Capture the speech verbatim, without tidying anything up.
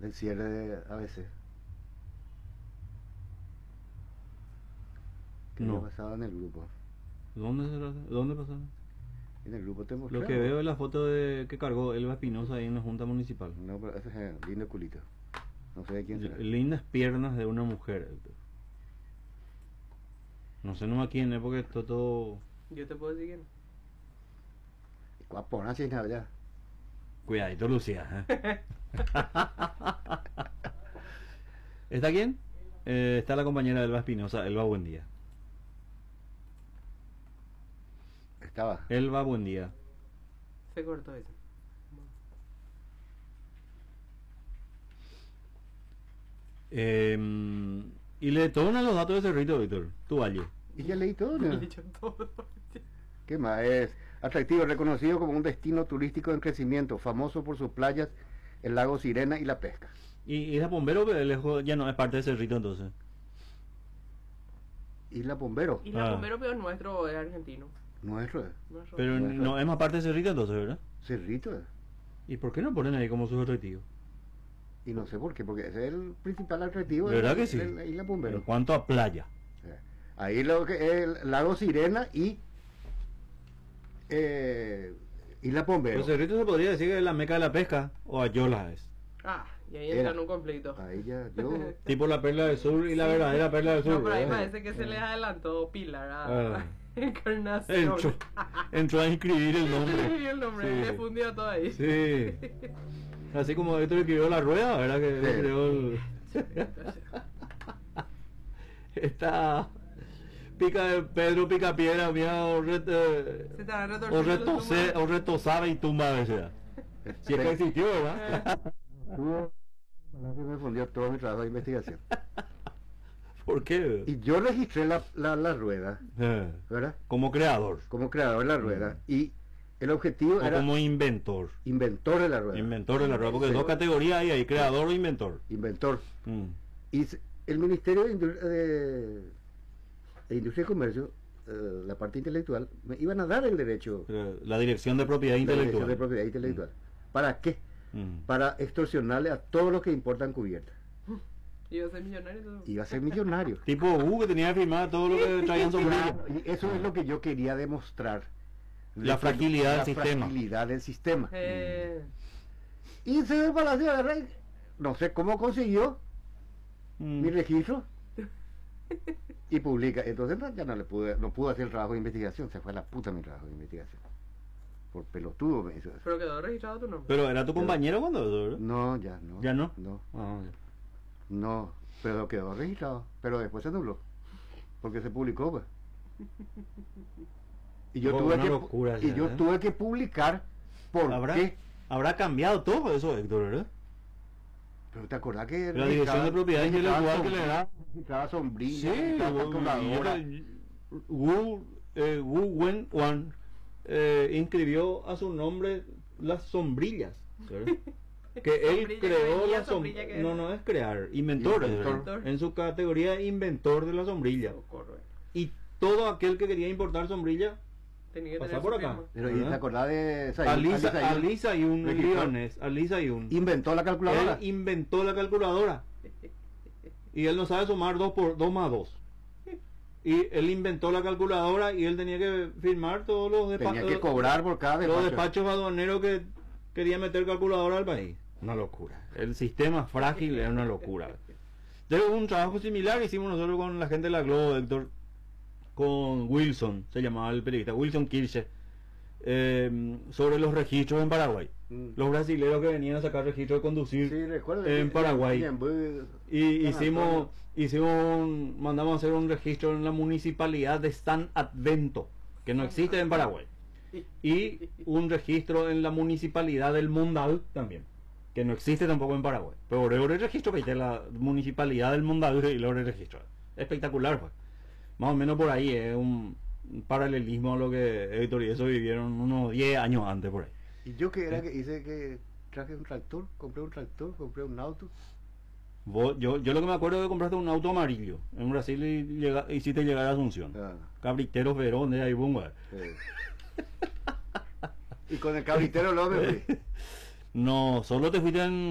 del cierre de A B C. Que No. no pasaba en el grupo. ¿Dónde, se lo- ¿Dónde pasó? En el grupo te mostré. Lo que veo es la foto de que cargó Elba Espinosa ahí en la Junta Municipal. No, pero ese es el lindo culito. No sé de quién será. Lindas piernas de una mujer. No sé nomás quién es porque está todo... Yo te puedo decir que no. Guapona, sí, nada, ya. Cuidadito, Lucía. ¿eh? ¿Está quién? Eh, está la compañera Elba Espinosa. Elba, buen día. Estaba. Elba, buen día. Se cortó eso. Eh, y le detonan los datos de Cerrito, Víctor. Tu valle. Y ya leí todo, Me ¿no? he dicho todo. ¿Qué más? Es atractivo, reconocido como un destino turístico en crecimiento, famoso por sus playas, el lago Sirena y la pesca. Y, y la bombero pero lejos ya no es parte de Cerrito entonces. Isla Bombero, Y la Ah. bombero peor nuestro es argentino. nuestro, eh. Nuestro. Pero Bueno, no es más parte de Cerrito entonces, ¿verdad? Cerrito, eh. ¿Y por qué no ponen ahí como sus atractivos? Y no sé por qué, porque ese es el principal atractivo ¿Verdad de, que sí? de la Isla En Bombero. cuanto a playa. Eh, Ahí lo que es el lago Sirena y eh, Isla Bombero. Pero Cerrito se podría decir que es la meca de la pesca o Ayola es. Ah, y ahí Era. entra en un conflicto. Ahí ya, yo. Tipo la perla del sur y la verdadera perla del sur. No, pero ahí ¿verdad? parece que se les adelantó Pilar a Ah. Encarnación. Entró, entró a inscribir el Y nombre. el nombre, Sí. le fundió todo ahí. Sí. Así como Héctor escribió la rueda, ¿verdad? Que Sí. creó el... Esta pica Pedro pica piedra, mira, o, ret, eh, Se te van o, retorciendo los retose, tumores. o retosaba y tumba a veces. Si es que existió, ¿verdad? Ojalá que me fundió todo mi trabajo de investigación. ¿Por qué? Y yo registré la, la, la rueda, Eh, ¿verdad? como creador Como creador de la rueda. Y el objetivo o era como inventor. inventor de la rueda. Inventor de la rueda, porque Sí. dos categorías hay ahí, creador o inventor. Inventor. Mm. Y se- el Ministerio de, Indu- de- de Industria y Comercio, eh, la parte intelectual, me iban a dar el derecho Pero La dirección de propiedad la dirección intelectual. de propiedad intelectual. ¿Para qué? Mm. Para extorsionarle a todos los que importan cubierta. Iba a ser millonario. todo. Iba a ser millonario. Tipo U que tenía que firmar todo lo que traían sombrilla. Claro, y eso es lo que yo quería demostrar. La De que- fragilidad del la sistema. fragilidad del sistema. Eh, Y el señor Palacio agarra y no sé cómo consiguió Mm. mi registro y publica. Entonces no, ya no le pude, no pudo hacer el trabajo de investigación, se fue a la puta mi trabajo de investigación. Por pelotudo me hizo eso. pero quedó registrado tu nombre. Pero era tu compañero cuando eso, ¿verdad? No, ya no. ¿Ya no? No, Ah, ya. no, pero quedó registrado. Pero después se anuló. Porque se publicó, pues. Y yo, Oh, tuve, una que, locura y ya, yo ¿eh? tuve que publicar por ¿Habrá, qué. habrá cambiado todo eso, Héctor, ¿verdad? Pero te acordás que La dirección de propiedad intelectual que le da. registraba sombrilla, Sí, registraba Wu- calculadora. Wu, eh, Wu Wen Wan eh, inscribió a su nombre las sombrillas, ¿verdad? Que él Sombrilla creó que venía, la sombrilla. sombrilla que- No, no es crear, inventor, Inventor. ¿verdad? En su categoría inventor de la sombrilla. Socorro, eh. Y todo aquel que quería importar sombrilla, Tenía que Pasa tener por su acá. firma. Pero y ¿verdad? te acordás de Sayun, Alisa, Ali Sayun, Alisa y un registró- libanés, Alisa y un. inventó la calculadora. Él inventó la calculadora. Y él no sabe sumar dos por dos más dos. Y él inventó la calculadora y él tenía que firmar todos los Tenía despachos. que cobrar por cada los despacho. despachos aduaneros que quería meter calculadora al país. Una locura. El sistema frágil es una locura. De un trabajo similar hicimos nosotros con la gente de la Globo, Héctor, con Wilson, se llamaba el periodista, Wilson Kirche, eh, sobre los registros en Paraguay. Mm. Los brasileños que venían a sacar registro de conducir Sí, recuerdo. en Paraguay. Ñemby, y San hicimos, Antonio. hicimos un- mandamos a hacer un registro en la municipalidad de San Advento, que no existe en Paraguay, y un registro en la municipalidad del Mondal también, que no existe tampoco en Paraguay. Pero ahora el registro que hay en la municipalidad del Mondal y luego el registro. Espectacular, pues. Más o menos por ahí es un un paralelismo a lo que Héctor y eso vivieron unos diez años antes por ahí. Y yo que era que hice que traje un tractor, compré un tractor, compré un auto. Vos- yo, yo lo que me acuerdo es que compraste un auto amarillo en Brasil y llega, hiciste llegar a Asunción. Ah, Cabriteros Verón de ahí, bunga. eh. Y con el cabritero luego me fui. No, solo te fuiste en